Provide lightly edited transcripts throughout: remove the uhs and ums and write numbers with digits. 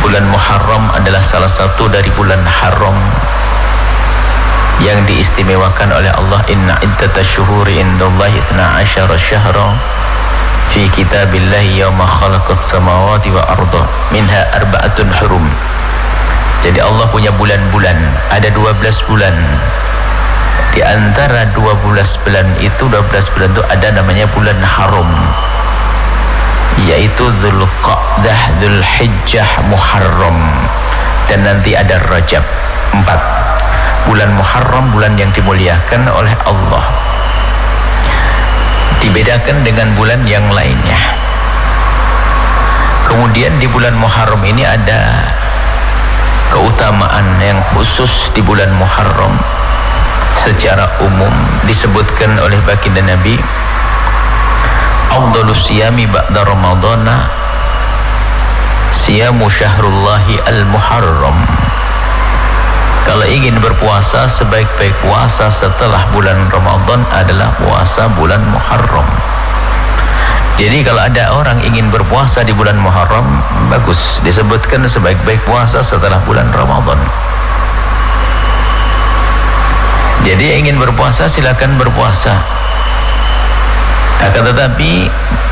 Bulan Muharram adalah salah satu dari bulan haram yang diistimewakan oleh Allah. Inna iddatash syuhuri indallahi 12 syahra fi kitabillahi yawma khalaqas samawati wa arda minha arba'atun hurum. Jadi Allah punya bulan-bulan, ada 12 bulan. Di antara 12 bulan itu, 12 bulan itu ada namanya bulan haram, yaitu Dzulqa'dah, Dzulhijjah, Muharram, dan nanti ada Rajab. 4 bulan Muharram, bulan yang dimuliakan oleh Allah, dibedakan dengan bulan yang lainnya. Kemudian di bulan Muharram ini ada keutamaan yang khusus. Di bulan Muharram secara umum disebutkan oleh baginda Nabi, afdhalus siyami ba'da ramadhana siyamu syahrullahi al-muharram. Kalau ingin berpuasa, sebaik-baik puasa setelah bulan Ramadan adalah puasa bulan Muharram. Jadi kalau ada orang ingin berpuasa di bulan Muharram, bagus, disebutkan sebaik-baik puasa setelah bulan Ramadan. Jadi ingin berpuasa, silakan berpuasa. Akan tetapi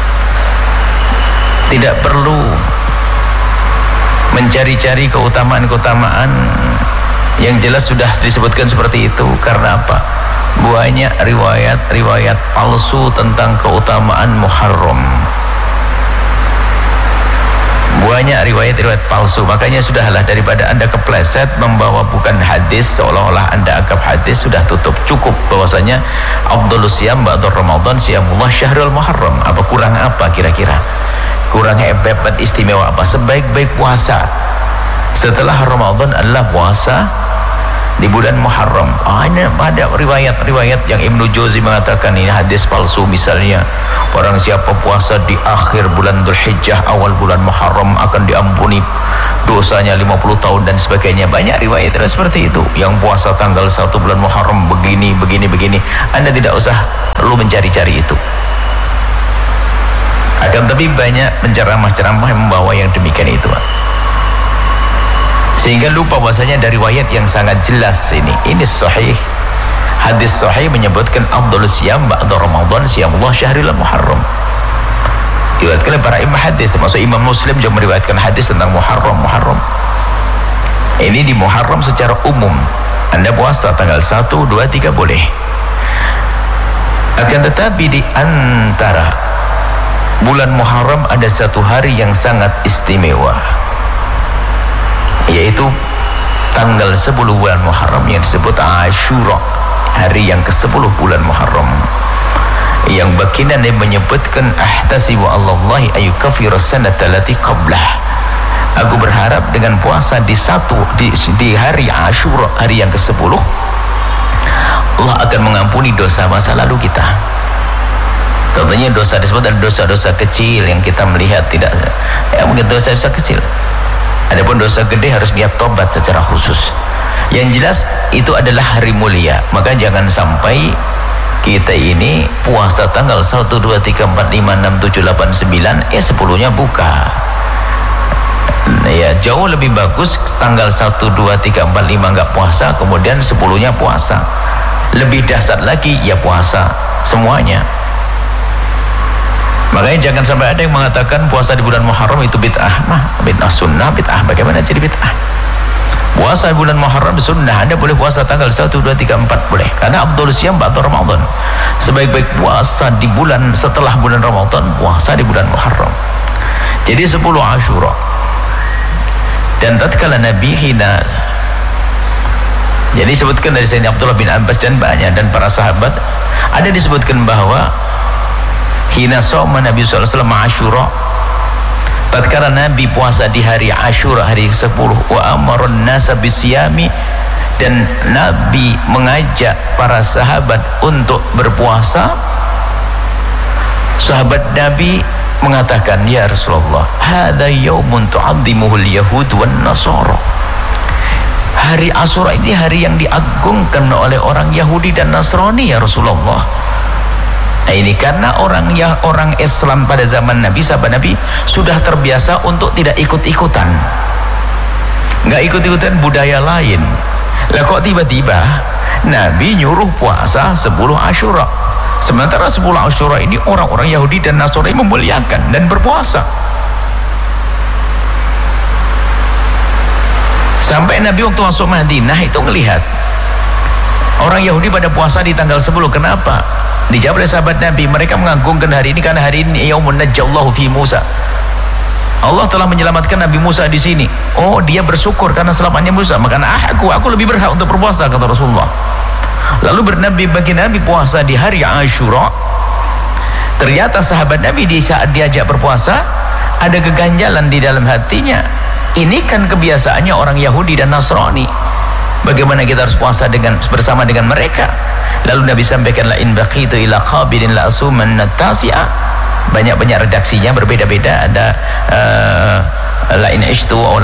tidak perlu mencari-cari keutamaan-keutamaan yang jelas sudah disebutkan seperti itu. Karena apa? Banyak riwayat-riwayat palsu tentang keutamaan Muharram. Banyak riwayat-riwayat palsu. Makanya sudahlah, daripada anda kepleset membawa bukan hadis, seolah-olah anda anggap hadis, sudah tutup. Cukup bahwasanya afdhalus siyam ba'da Ramadan siyamullah syahrul Muharram. Apa kurang apa kira-kira? Kurang hebat, istimewa apa? Sebaik-baik puasa setelah Ramadan adalah puasa di bulan Muharram. Ini ada riwayat-riwayat yang Ibnu Jauzi mengatakan ini hadis palsu. Misalnya, orang siapa puasa di akhir bulan Dzulhijjah, awal bulan Muharram, akan diampuni dosanya 50 tahun dan sebagainya. Banyak riwayat seperti itu. Yang puasa tanggal 1 bulan Muharram begini. Anda tidak usah perlu mencari-cari itu. Akan tapi banyak penceramah-ceramah yang membawa yang demikian itu, sehingga lupa bahwasanya dari riwayat yang sangat jelas ini sahih. Hadis sahih menyebutkan afdhalus siyam ba'da Ramadan siyamullah syahrul Muharram. Diriwayatkan oleh para imam hadis, termasuk Imam Muslim juga meriwayatkan hadis tentang Muharram. Ini di Muharram secara umum. Anda puasa tanggal 1, 2, 3 boleh. Akan tetapi di antara bulan Muharram ada satu hari yang sangat istimewa, yaitu tanggal 10 bulan Muharram yang disebut Ashura, hari yang ke-10 bulan Muharram, yang baginda Nabi menyebutkan ahtasibu Allahi ayyukaffira sanata allati qablah. Aku berharap dengan puasa di hari Ashura, hari yang ke-10, Allah akan mengampuni dosa masa lalu kita. Tentunya dosa disebut adalah dosa-dosa kecil yang kita melihat tidak, mungkin dosa-dosa kecil. Adapun dosa gede harus niat tobat secara khusus. Yang jelas itu adalah hari mulia. Maka jangan sampai kita ini puasa tanggal 1, 2, 3, 4, 5, 6, 7, 8, 9, 10-nya buka. Ya, jauh lebih bagus tanggal 1, 2, 3, 4, 5 enggak puasa, kemudian 10-nya puasa. Lebih dahsyat lagi ya puasa semuanya. Makanya jangan sampai ada yang mengatakan puasa di bulan Muharram itu bid'ah. Bid'ah sunnah, bid'ah. Bagaimana jadi bid'ah? Puasa di bulan Muharram sunnah. Anda boleh puasa tanggal 1, 2, 3, 4 boleh. Karena afdhalus siyam ba'da Ramadan. Sebaik-baik puasa di bulan setelah bulan Ramadan, puasa di bulan Muharram. Jadi 10 Ashura. Dan tatkala Nabi jadi disebutkan dari Sayyidina Abdullah bin Abbas dan banyak dan para sahabat, ada disebutkan bahwa hina soma Nabi SAW Ashura, tatkala Nabi puasa di hari Ashura, hari ke-10, wa amarun nasa bisyami, dan Nabi mengajak para sahabat untuk berpuasa. Sahabat Nabi mengatakan, ya Rasulullah, hadza yaumun tu'azzimuhul yahud wan nasara. Hari Ashura ini hari yang diagungkan oleh orang Yahudi dan Nasrani, ya Rasulullah. Nah, ini karena orang Islam pada zaman Nabi, sahabat Nabi sudah terbiasa untuk tidak ikut-ikutan. nggak ikut-ikutan budaya lain. Lah kok tiba-tiba Nabi nyuruh puasa 10 Asyura, sementara 10 Asyura ini orang-orang Yahudi dan Nasrani memuliakan dan berpuasa. Sampai Nabi waktu masuk Madinah itu ngelihat orang Yahudi pada puasa di tanggal 10. Kenapa? Dijawab oleh sahabat Nabi, mereka mengagungkan hari ini karena hari ini yaumun najjallahu fi Musa, Allah telah menyelamatkan Nabi Musa di sini. Oh, dia bersyukur karena selamatnya Musa, maka aku lebih berhak untuk berpuasa, kata Rasulullah. Lalu bagi Nabi puasa di hari Asyura. Ternyata sahabat Nabi di saat diajak berpuasa ada keganjalan di dalam hatinya. Ini kan kebiasaannya orang Yahudi dan Nasrani. Bagaimana kita harus puasa bersama dengan mereka? Lalu Nabi sampaikan, la in baqitu ila qabilin la asumanna tasi'a. Banyak-banyak redaksinya berbeda-beda. Ada lain ishtu atau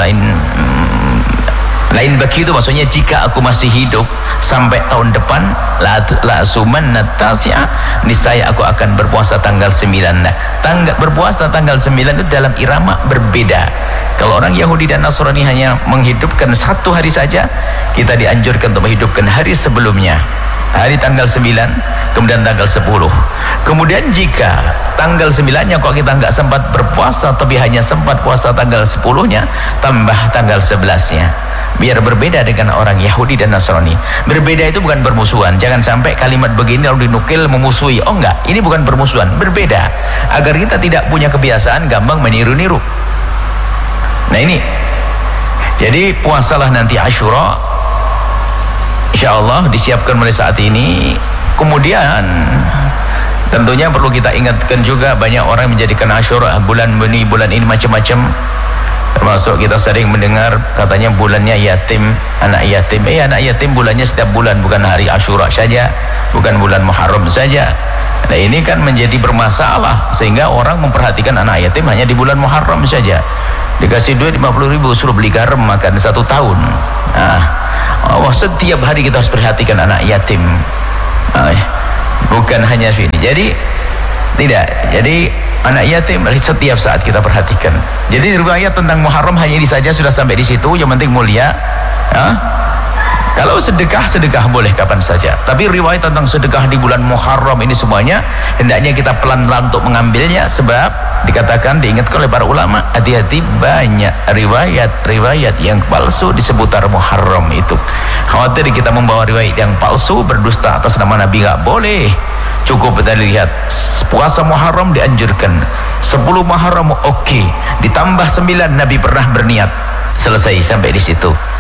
lain begitu, maksudnya jika aku masih hidup sampai tahun depan, la sumanna tasi'a, niscaya aku akan berpuasa tanggal 9. Nah, berpuasa tanggal 9 itu dalam irama berbeda. Kalau orang Yahudi dan Nasrani hanya menghidupkan satu hari saja, kita dianjurkan untuk menghidupkan hari sebelumnya, hari tanggal 9, kemudian tanggal 10. Kemudian jika tanggal 9-nya kok kita nggak sempat berpuasa, tapi hanya sempat puasa tanggal 10-nya, tambah tanggal 11-nya, biar berbeda dengan orang Yahudi dan Nasrani. Berbeda itu bukan bermusuhan. Jangan sampai kalimat begini lalu dinukil memusuhi. Oh enggak, ini bukan bermusuhan, berbeda, agar kita tidak punya kebiasaan gampang meniru-niru. Nah ini, jadi puasalah nanti Asyura, insyaallah disiapkan mulai saat ini. Kemudian tentunya perlu kita ingatkan juga, banyak orang menjadikan Asyura bulan ini macam-macam. Termasuk kita sering mendengar katanya bulannya yatim, anak yatim. Anak yatim bulannya setiap bulan, bukan hari Asyura saja, bukan bulan Muharram saja. Nah ini kan menjadi bermasalah, sehingga orang memperhatikan anak yatim hanya di bulan Muharram saja. Dikasih duit 50.000 suruh beli garam makan 1 tahun. Nah, setiap hari kita harus perhatikan anak yatim. Bukan hanya sini. Jadi tidak. Jadi anak yatim setiap saat kita perhatikan. Jadi riwayat tentang Muharram hanya ini saja, sudah sampai di situ. Yang penting mulia. Kalau sedekah boleh kapan saja. Tapi riwayat tentang sedekah di bulan Muharram ini semuanya hendaknya kita pelan-pelan untuk mengambilnya, sebab dikatakan, diingatkan oleh para ulama, hati-hati banyak riwayat yang palsu di seputar Muharram itu. Khawatir kita membawa riwayat yang palsu, berdusta atas nama Nabi, nggak boleh. Cukup kita lihat puasa Muharram dianjurkan, 10 Muharram oke, ditambah 9 Nabi pernah berniat, selesai sampai di situ.